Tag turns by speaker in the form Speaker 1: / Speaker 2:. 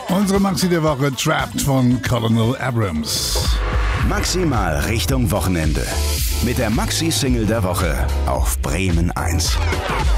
Speaker 1: Unsere Maxi der Woche, Trapped von Colonel Abrams.
Speaker 2: Maximal Richtung Wochenende. Mit der Maxi-Single der Woche auf Bremen 1.